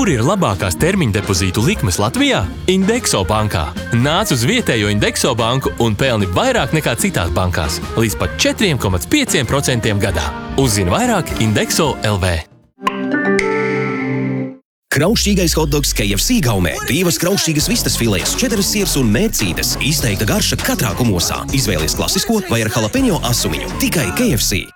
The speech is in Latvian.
Kur ir labākās termiņa depozītu likmes Latvijā? Indexo bankā. Nāc uz vietējo Indexo banku un pelni vairāk nekā citās bankās. Līdz pat 4,5% gadā. Uzzini vairāk Indexo LV. Krausšķīgais hotdogs KFC gaumē. 2 krausšķīgas vistas filējas, 4 siers un mērcītes. Izteikta garša katrā kumosā. Izvēlies klasisko vai ar jalapeņo asumiņu. Tikai KFC.